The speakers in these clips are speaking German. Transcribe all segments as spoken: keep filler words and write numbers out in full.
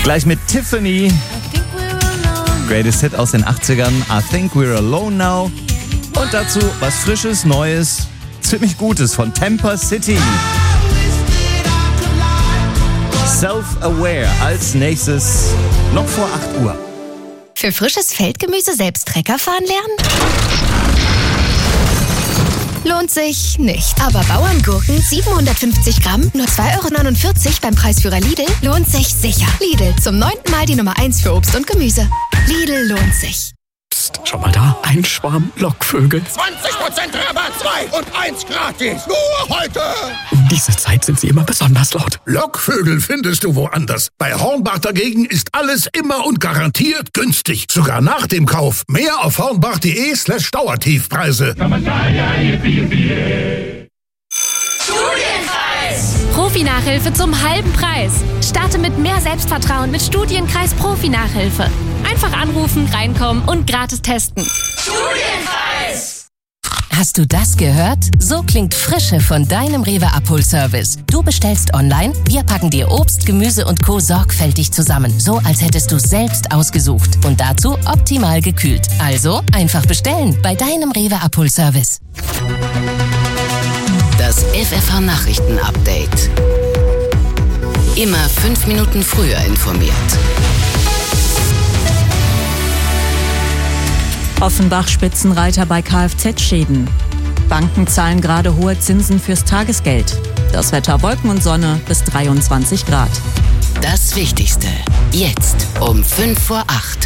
Gleich mit Tiffany. Greatest Hit aus den achtzigern. I Think We're Alone Now. Und dazu was Frisches, Neues, ziemlich Gutes von Temper City. Self-Aware als nächstes, noch vor acht Uhr. Für frisches Feldgemüse selbst Trecker fahren lernen? Lohnt sich nicht. Aber Bauerngurken siebenhundertfünfzig Gramm, nur zwei Euro neunundvierzig beim Preisführer Lidl, lohnt sich sicher. Lidl, zum neunten Mal die Nummer eins für Obst und Gemüse. Lidl lohnt sich. Psst, schau mal da, ein Schwarm Lockvögel. zwanzig Prozent Rabatt, zwei und eins gratis. Nur heute. Um diese Zeit sind sie immer besonders laut. Lockvögel findest du woanders. Bei Hornbach dagegen ist alles immer und garantiert günstig. Sogar nach dem Kauf. Mehr auf hornbach.de slash Dauertiefpreise. Profi-Nachhilfe zum halben Preis. Starte mit mehr Selbstvertrauen mit Studienkreis Profi-Nachhilfe. Einfach anrufen, reinkommen und gratis testen. Studienkreis! Hast du das gehört? So klingt Frische von deinem Rewe Abholservice. Du bestellst online, wir packen dir Obst, Gemüse und Co. sorgfältig zusammen. So, als hättest du es selbst ausgesucht. Und dazu optimal gekühlt. Also einfach bestellen bei deinem Rewe Abholservice. Das F F H-Nachrichten-Update. Immer fünf Minuten früher informiert. Offenbach-Spitzenreiter bei Kfz-Schäden. Banken zahlen gerade hohe Zinsen fürs Tagesgeld. Das Wetter Wolken und Sonne bis dreiundzwanzig Grad. Das Wichtigste. Jetzt um fünf vor acht.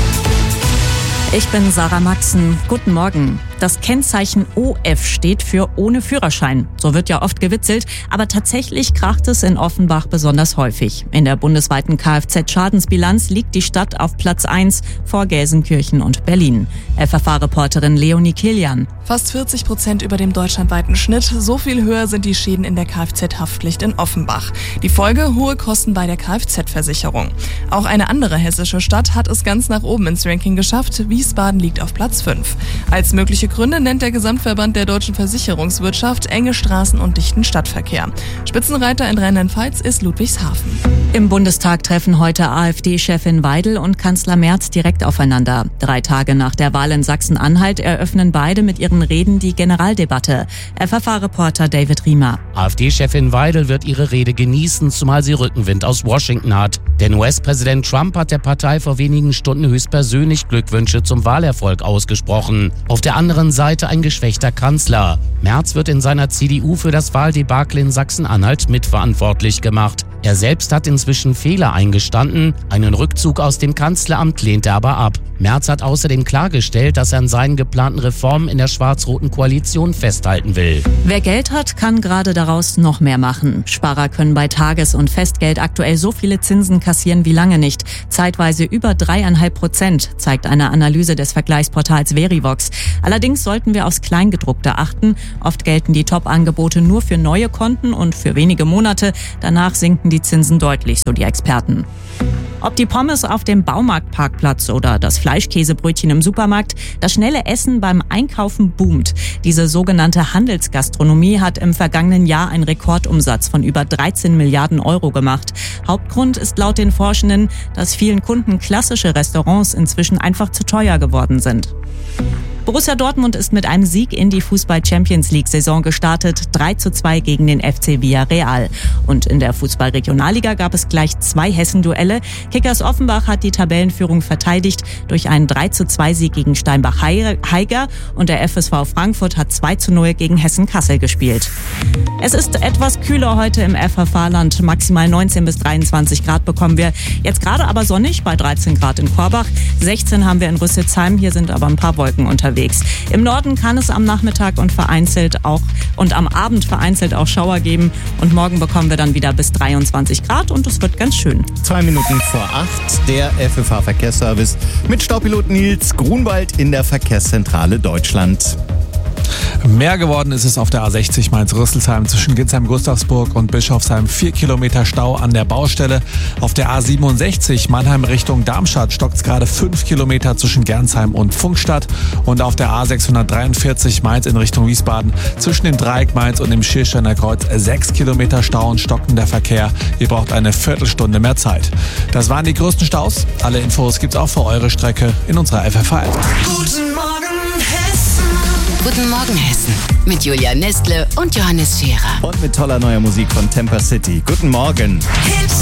Ich bin Sarah Maxen. Guten Morgen. Das Kennzeichen O F steht für ohne Führerschein. So wird ja oft gewitzelt, aber tatsächlich kracht es in Offenbach besonders häufig. In der bundesweiten Kfz-Schadensbilanz liegt die Stadt auf Platz eins vor Gelsenkirchen und Berlin. F F H-Reporterin Leonie Kilian. Fast vierzig Prozent über dem deutschlandweiten Schnitt. So viel höher sind die Schäden in der Kfz-Haftpflicht in Offenbach. Die Folge: hohe Kosten bei der Kfz-Versicherung. Auch eine andere hessische Stadt hat es ganz nach oben ins Ranking geschafft. Wiesbaden liegt auf Platz fünf. Als mögliche Gründe nennt der Gesamtverband der deutschen Versicherungswirtschaft enge Straßen und dichten Stadtverkehr. Spitzenreiter in Rheinland-Pfalz ist Ludwigshafen. Im Bundestag treffen heute AfD-Chefin Weidel und Kanzler Merz direkt aufeinander. Drei Tage nach der Wahl in Sachsen-Anhalt eröffnen beide mit ihren Reden die Generaldebatte. F F H-Reporter David Riemer. AfD-Chefin Weidel wird ihre Rede genießen, zumal sie Rückenwind aus Washington hat. Denn U S-Präsident Trump hat der Partei vor wenigen Stunden höchstpersönlich Glückwünsche zum Wahlerfolg ausgesprochen. Auf der anderen Seite ein geschwächter Kanzler. Merz wird in seiner C D U für das Wahldebakel in Sachsen-Anhalt mitverantwortlich gemacht. Er selbst hat inzwischen Fehler eingestanden. Einen Rückzug aus dem Kanzleramt lehnt er aber ab. Merz hat außerdem klargestellt, dass er an seinen geplanten Reformen in der schwarz-roten Koalition festhalten will. Wer Geld hat, kann gerade daraus noch mehr machen. Sparer können bei Tages- und Festgeld aktuell so viele Zinsen kassieren wie lange nicht. Zeitweise über dreieinhalb Prozent, zeigt eine Analyse des Vergleichsportals Verivox. Allerdings sollten wir aufs Kleingedruckte achten. Oft gelten die Top-Angebote nur für neue Konten und für wenige Monate. Danach sinken die Zinsen deutlich, so die Experten. Ob die Pommes auf dem Baumarktparkplatz oder das Fleischkäsebrötchen im Supermarkt, das schnelle Essen beim Einkaufen boomt. Diese sogenannte Handelsgastronomie hat im vergangenen Jahr einen Rekordumsatz von über dreizehn Milliarden Euro gemacht. Hauptgrund ist laut den Forschenden, dass vielen Kunden klassische Restaurants inzwischen einfach zu teuer geworden sind. Borussia Dortmund ist mit einem Sieg in die Fußball-Champions-League-Saison gestartet, drei zu zwei gegen den F C Villarreal. Und in der Fußball-Regionalliga gab es gleich zwei Hessen-Duelle. Kickers Offenbach hat die Tabellenführung verteidigt durch einen drei zu zwei Sieg gegen Steinbach-Heiger und der F S V Frankfurt hat zwei zu null gegen Hessen-Kassel gespielt. Es ist etwas kühler heute im F F H-Land, maximal neunzehn bis dreiundzwanzig Grad bekommen wir. Jetzt gerade aber sonnig bei dreizehn Grad in Korbach, sechzehn haben wir in Rüsselsheim, hier sind aber ein paar Wolken unterwegs. Im Norden kann es am Nachmittag und vereinzelt auch und am Abend vereinzelt auch Schauer geben und morgen bekommen wir dann wieder bis dreiundzwanzig Grad und es wird ganz schön. Zwei Minuten vor acht, der F F H-Verkehrsservice mit Staupilot Nils Grunwald in der Verkehrszentrale Deutschland. Mehr geworden ist es auf der A sechzig Mainz-Rüsselsheim zwischen Ginsheim-Gustavsburg und Bischofsheim. Vier Kilometer Stau an der Baustelle. Auf der A siebenundsechzig Mannheim Richtung Darmstadt stockt es gerade fünf Kilometer zwischen Gernsheim und Funkstadt. Und auf der A sechshundertdreiundvierzig Mainz in Richtung Wiesbaden zwischen dem Dreieck Mainz und dem Schiersteiner Kreuz sechs Kilometer Stau und stockender Verkehr. Ihr braucht eine Viertelstunde mehr Zeit. Das waren die größten Staus. Alle Infos gibt's auch für eure Strecke in unserer F F A App. Guten Morgen Hessen. Guten Morgen Hessen. Mit Julia Nestle und Johannes Scherer. Und mit toller neuer Musik von Temper City. Guten Morgen. Hits